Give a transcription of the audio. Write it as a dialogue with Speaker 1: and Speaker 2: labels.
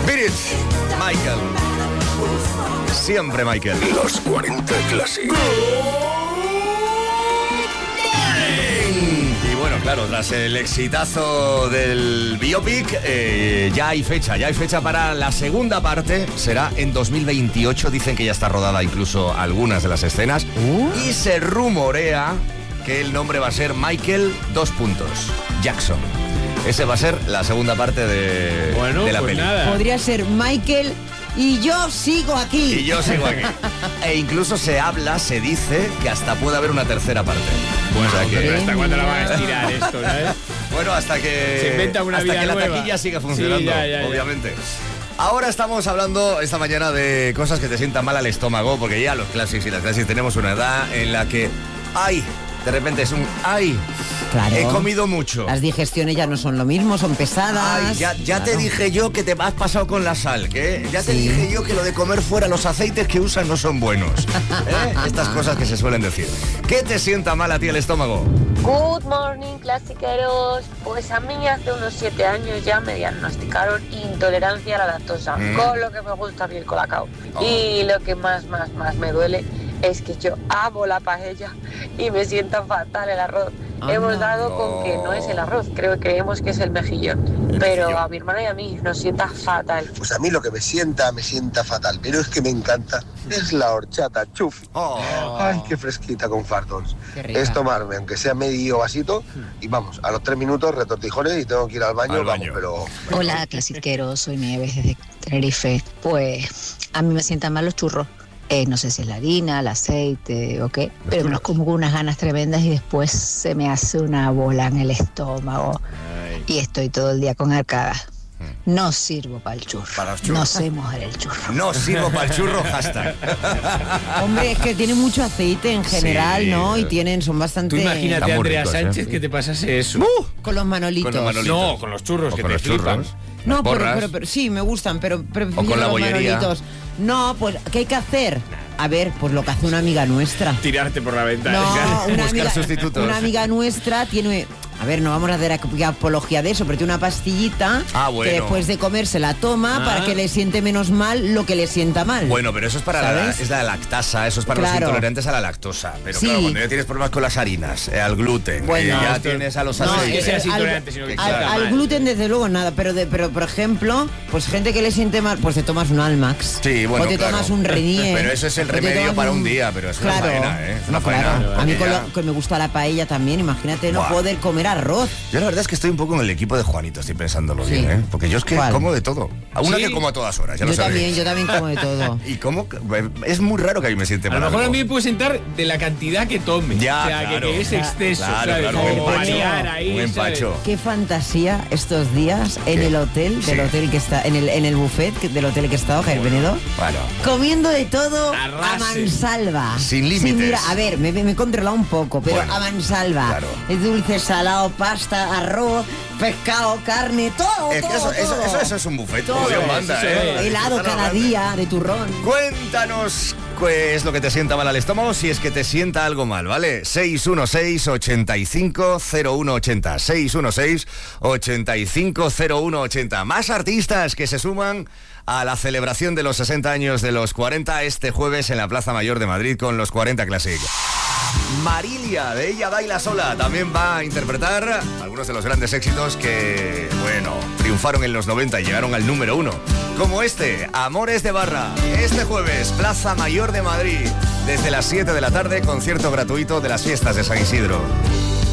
Speaker 1: Beat It, Michael. Siempre Michael.
Speaker 2: Los 40 Classic.
Speaker 1: Y bueno, claro, tras el exitazo del biopic, ya hay fecha para la segunda parte. Será en 2028, dicen que ya está rodada incluso algunas de las escenas. Y se rumorea que el nombre va a ser Michael Jackson. Ese va a ser la segunda parte de la peli.
Speaker 3: Nada.
Speaker 4: Podría ser Michael y yo sigo aquí.
Speaker 1: E incluso se dice que hasta puede haber una tercera parte.
Speaker 3: Bueno,
Speaker 1: O sea que-
Speaker 3: pero ¿hasta cuándo la van a estirar esto, ¿sabes?
Speaker 1: Bueno, hasta que
Speaker 3: Se inventa una
Speaker 1: hasta
Speaker 3: vida
Speaker 1: que la
Speaker 3: nueva.
Speaker 1: taquilla siga funcionando,
Speaker 3: Sí, ya.
Speaker 1: obviamente. Ahora estamos hablando esta mañana de cosas que te sientan mal al estómago, porque ya los Classics y las Classics tenemos una edad en la que de repente es un
Speaker 4: Claro.
Speaker 1: he comido mucho.
Speaker 4: Las digestiones ya no son lo mismo, son pesadas.
Speaker 1: Ya
Speaker 4: Claro.
Speaker 1: te dije yo que te has pasado con la sal, que ya te
Speaker 4: Sí.
Speaker 1: dije yo que lo de comer fuera, los aceites que usan no son buenos. Estas cosas que se suelen decir. ¿Qué te sienta mal a ti el estómago?
Speaker 5: Good morning, clasiqueros. Pues a mí hace unos 7 años ya me diagnosticaron intolerancia a la lactosa, con lo que me gusta a mí el colacao. Y lo que más me duele es que yo amo la paella y me sienta fatal el arroz. Hemos dado con que no es el arroz, creemos que es el mejillón. Pero a mi hermano y a mí nos sienta fatal.
Speaker 6: Pues a mí lo que me sienta fatal, pero es que me encanta, es la horchata chufi. Ay, qué fresquita con fartons.
Speaker 4: Qué rica.
Speaker 6: Es tomarme, aunque sea medio vasito, y vamos, a los 3 minutos retortijones y tengo que ir al baño, pero...
Speaker 7: Hola, clasiqueros, soy Nieves desde Tenerife. Pues a mí me sientan mal los churros. No sé si es la harina, el aceite o qué, pero me los como con unas ganas tremendas y después se me hace una bola en el estómago y estoy todo el día con arcadas. No sirvo para el churro.
Speaker 1: Para los churros.
Speaker 7: No sé mojar el churro.
Speaker 1: No sirvo para el churro, hashtag.
Speaker 4: Hombre, es que tiene mucho aceite en general,
Speaker 1: Sí.
Speaker 4: ¿no? Y son bastante...
Speaker 3: Tú imagínate
Speaker 1: Están
Speaker 3: a
Speaker 1: muy
Speaker 3: Andrea
Speaker 1: ricos,
Speaker 3: Sánchez que te pasase eso.
Speaker 4: Con los manolitos.
Speaker 1: Con los manolitos.
Speaker 3: No, con los churros,
Speaker 1: O
Speaker 3: que
Speaker 1: con
Speaker 3: te
Speaker 1: los
Speaker 3: flipan.
Speaker 1: churros.
Speaker 4: No,
Speaker 1: las porras.
Speaker 4: pero sí, me gustan, pero prefiero
Speaker 1: O con la
Speaker 4: los
Speaker 1: bollería.
Speaker 4: manolitos. No, pues, ¿qué hay que hacer? A ver, pues lo que hace una amiga nuestra.
Speaker 3: Tirarte por la ventana.
Speaker 4: No,
Speaker 1: Buscar sustitutos.
Speaker 4: una amiga nuestra tiene... A ver, no vamos a hacer apología de eso, pero tiene una pastillita
Speaker 1: Bueno.
Speaker 4: que después de comer se la toma para que le siente menos mal lo que le sienta mal.
Speaker 1: Bueno, pero eso es para
Speaker 4: ¿Sabes?
Speaker 1: es la lactasa, eso es para los
Speaker 4: Claro.
Speaker 1: intolerantes a la lactosa. Pero
Speaker 4: Sí.
Speaker 1: claro, cuando ya tienes problemas con las harinas, al gluten,
Speaker 4: Bueno,
Speaker 1: ya
Speaker 3: esto-
Speaker 1: tienes a los
Speaker 4: No,
Speaker 3: No, es que
Speaker 1: aceites.
Speaker 3: seas
Speaker 4: al-
Speaker 3: intolerante, sino que te
Speaker 4: al,
Speaker 3: sienta
Speaker 4: al
Speaker 3: mal.
Speaker 4: gluten desde luego nada, pero por ejemplo, pues gente que le siente mal, pues te tomas un Almax.
Speaker 1: Sí, bueno,
Speaker 4: o te
Speaker 1: claro.
Speaker 4: tomas un Renier.
Speaker 1: Pero eso es el
Speaker 4: o te
Speaker 1: remedio
Speaker 4: tomas
Speaker 1: para un día, pero es una
Speaker 4: claro,
Speaker 1: faena, ¿eh? Es una
Speaker 4: no,
Speaker 1: faena.
Speaker 4: claro. A mí
Speaker 1: Porque ya-
Speaker 4: que me gusta la paella también, imagínate no
Speaker 1: Buah.
Speaker 4: poder comer arroz.
Speaker 1: Yo la verdad es que estoy un poco en el equipo de Juanito, estoy pensándolo
Speaker 4: Sí.
Speaker 1: bien, ¿eh? Porque yo es que
Speaker 4: ¿Cuál?
Speaker 1: como de todo. A una
Speaker 3: Sí.
Speaker 1: que como a todas horas, ya lo
Speaker 4: Yo
Speaker 1: sabéis.
Speaker 4: también como de todo.
Speaker 1: Y como es muy raro que a mí me siente
Speaker 3: A
Speaker 1: mal.
Speaker 3: lo mejor a
Speaker 1: algo.
Speaker 3: mí me puede sentar de la cantidad que tome.
Speaker 1: Ya,
Speaker 3: o sea,
Speaker 1: claro.
Speaker 3: que es exceso.
Speaker 1: Claro,
Speaker 3: ¿sabes?
Speaker 1: claro,
Speaker 3: Como
Speaker 1: un empacho.
Speaker 3: variar ahí,
Speaker 1: Un empacho.
Speaker 3: ¿sabes?
Speaker 4: Qué fantasía estos días en
Speaker 1: ¿Qué?
Speaker 4: el hotel,
Speaker 1: Sí.
Speaker 4: del hotel que está, en el buffet del hotel que he estado, Javier Penedo.
Speaker 1: Bueno.
Speaker 4: Comiendo de todo
Speaker 3: Arrase.
Speaker 4: a mansalva.
Speaker 1: Sin límites.
Speaker 4: Mira, a ver, me he controlado un poco, pero
Speaker 1: Bueno,
Speaker 4: a mansalva.
Speaker 1: claro.
Speaker 4: Es dulce, salado, pasta, arroz, pescado, carne, todo,
Speaker 1: Es que
Speaker 4: todo, todo.
Speaker 1: eso es un buffet,
Speaker 4: Todo.
Speaker 1: como Dios manda,
Speaker 3: Eso
Speaker 1: ¿eh?
Speaker 3: es.
Speaker 4: Helado
Speaker 1: Están
Speaker 4: cada
Speaker 1: hablando.
Speaker 4: día de turrón.
Speaker 1: Cuéntanos qué es lo que te sienta mal al estómago, si es que te sienta algo mal, ¿vale? 616-850180. 616-850180. Más artistas que se suman a la celebración de los 60 años de los 40 este jueves en la Plaza Mayor de Madrid con los 40 Classic. Marilia, de Ella Baila Sola, también va a interpretar algunos de los grandes éxitos que, bueno, triunfaron en los 90 y llegaron al número 1. Como este, Amores de Barra. Este jueves, Plaza Mayor de Madrid. Desde las 7 de la tarde, concierto gratuito de las fiestas de San Isidro.